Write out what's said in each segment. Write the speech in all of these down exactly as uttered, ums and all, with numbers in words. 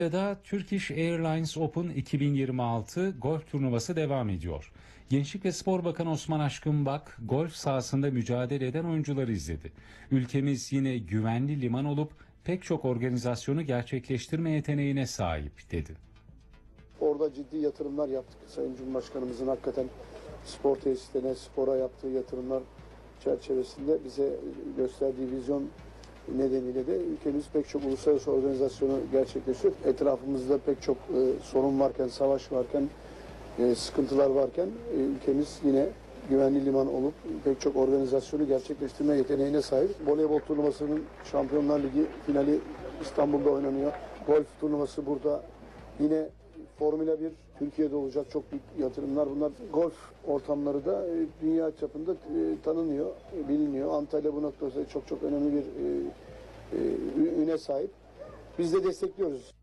Da Turkish Airlines Open iki bin yirmi altı golf turnuvası devam ediyor. Gençlik ve Spor Bakanı Osman Aşkınbak golf sahasında mücadele eden oyuncuları izledi. Ülkemiz yine güvenli liman olup pek çok organizasyonu gerçekleştirme yeteneğine sahip dedi. Orada ciddi yatırımlar yaptık. Sayın Cumhurbaşkanımızın hakikaten spor tesislerine, spora yaptığı yatırımlar çerçevesinde bize gösterdiği vizyon nedeniyle de ülkemiz pek çok uluslararası organizasyonu gerçekleştiriyor. Etrafımızda pek çok e, sorun varken, savaş varken, e, sıkıntılar varken e, ülkemiz yine güvenli liman olup pek çok organizasyonu gerçekleştirme yeteneğine sahip. Voleybol turnuvasının Şampiyonlar Ligi finali İstanbul'da oynanıyor. Golf turnuvası burada. Yine Formula bir Türkiye'de olacak çok büyük yatırımlar. Bunlar golf ortamları da e, dünya çapında e, tanınıyor, e, biliniyor. Antalya bu noktada çok çok önemli bir e, e, üne sahip. Biz de destekliyoruz.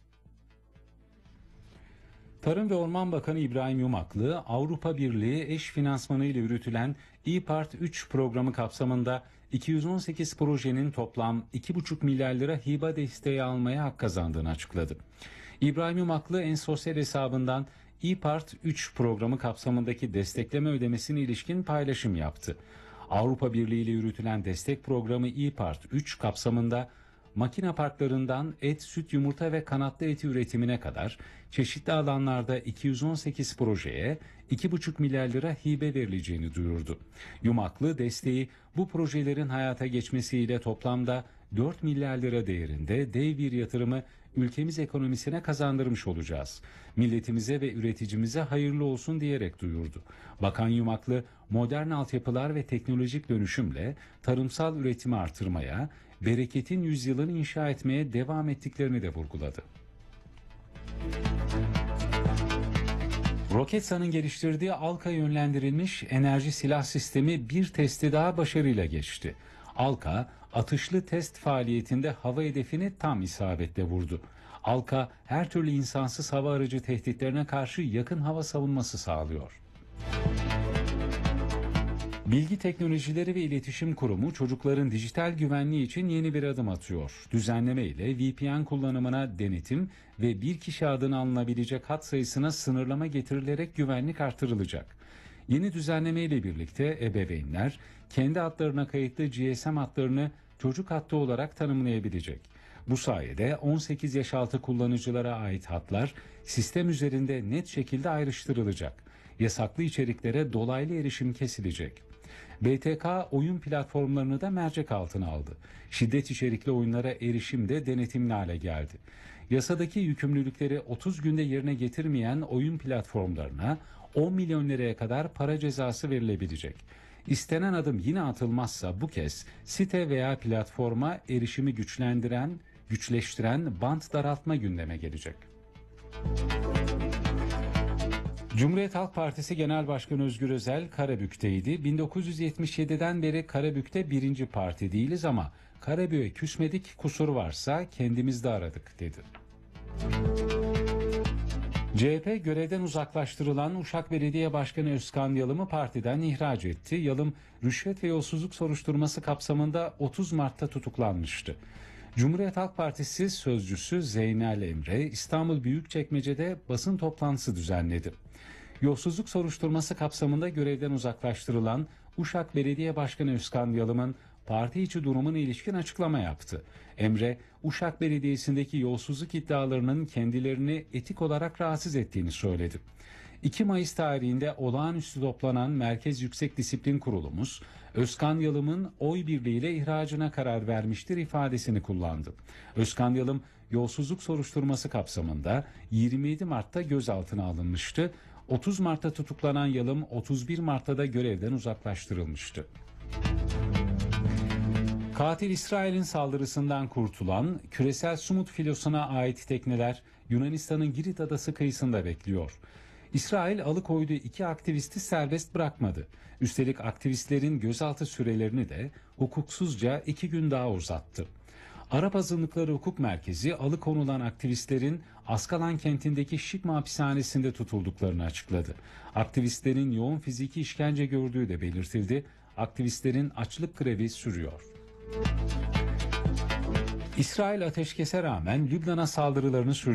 Tarım ve Orman Bakanı İbrahim Yumaklı, Avrupa Birliği eş finansmanı ile yürütülen İPART üç programı kapsamında iki yüz on sekiz projenin toplam iki buçuk milyar lira hibe desteği almaya hak kazandığını açıkladı. İbrahim Yumaklı en sosyal hesabından İPART üç programı kapsamındaki destekleme ödemesine ilişkin paylaşım yaptı. Avrupa Birliği ile yürütülen destek programı İPART üç kapsamında makine parklarından et, süt, yumurta ve kanatlı eti üretimine kadar çeşitli alanlarda iki yüz on sekiz projeye iki buçuk milyar lira hibe verileceğini duyurdu. Yumaklı desteği bu projelerin hayata geçmesiyle toplamda dört milyar lira değerinde dev bir yatırımı ülkemiz ekonomisine kazandırmış olacağız. Milletimize ve üreticimize hayırlı olsun diyerek duyurdu. Bakan Yumaklı, modern altyapılar ve teknolojik dönüşümle tarımsal üretimi artırmaya, bereketin yüzyılını inşa etmeye devam ettiklerini de vurguladı. Roketsan'ın geliştirdiği Alka yönlendirilmiş enerji silah sistemi bir testi daha başarıyla geçti. Alka, atışlı test faaliyetinde hava hedefini tam isabetle vurdu. Alka, her türlü insansız hava aracı tehditlerine karşı yakın hava savunması sağlıyor. Bilgi Teknolojileri ve İletişim Kurumu çocukların dijital güvenliği için yeni bir adım atıyor. Düzenleme ile V P N kullanımına denetim ve bir kişi adına alınabilecek hat sayısına sınırlama getirilerek güvenlik artırılacak. Yeni düzenleme ile birlikte ebeveynler kendi hatlarına kayıtlı G S M hatlarını çocuk hattı olarak tanımlayabilecek. Bu sayede on sekiz yaş altı kullanıcılara ait hatlar sistem üzerinde net şekilde ayrıştırılacak. Yasaklı içeriklere dolaylı erişim kesilecek. B T K oyun platformlarını da mercek altına aldı. Şiddet içerikli oyunlara erişim de denetimli hale geldi. Yasadaki yükümlülükleri otuz günde yerine getirmeyen oyun platformlarına on milyon liraya kadar para cezası verilebilecek. İstenen adım yine atılmazsa bu kez site veya platforma erişimi güçlendiren, güçleştiren bant daraltma gündeme gelecek. Cumhuriyet Halk Partisi Genel Başkanı Özgür Özel Karabük'teydi. bin dokuz yüz yetmiş yediden beri Karabük'te birinci parti değiliz ama Karabük'e küsmedik, kusur varsa kendimizde aradık dedi. C H P görevden uzaklaştırılan Uşak Belediye Başkanı Özkan Yalım'ı partiden ihraç etti. Yalım rüşvet ve yolsuzluk soruşturması kapsamında otuz Mart'ta tutuklanmıştı. Cumhuriyet Halk Partisi sözcüsü Zeynel Emre İstanbul Büyükçekmece'de basın toplantısı düzenledi. Yolsuzluk soruşturması kapsamında görevden uzaklaştırılan Uşak Belediye Başkanı Özkan Yalım'ın parti içi durumuna ilişkin açıklama yaptı. Emre, Uşak Belediyesi'ndeki yolsuzluk iddialarının kendilerini etik olarak rahatsız ettiğini söyledi. iki Mayıs tarihinde olağanüstü toplanan Merkez Yüksek Disiplin Kurulumuz, Özkan Yalım'ın oy birliğiyle ihracına karar vermiştir ifadesini kullandı. Özkan Yalım, yolsuzluk soruşturması kapsamında yirmi yedi Mart'ta gözaltına alınmıştı. otuz Mart'ta tutuklanan Yalım, otuz bir Mart'ta da görevden uzaklaştırılmıştı. Katil İsrail'in saldırısından kurtulan küresel Sumut filosuna ait tekneler Yunanistan'ın Girit adası kıyısında bekliyor. İsrail alıkoyduğu iki aktivisti serbest bırakmadı. Üstelik aktivistlerin gözaltı sürelerini de hukuksuzca iki gün daha uzattı. Arap Azınlıkları Hukuk Merkezi alıkonulan aktivistlerin Askalan kentindeki Şikma hapishanesinde tutulduklarını açıkladı. Aktivistlerin yoğun fiziki işkence gördüğü de belirtildi. Aktivistlerin açlık grevi sürüyor. İsrail ateşkese rağmen Lübnan'a saldırılarını sürdürdü.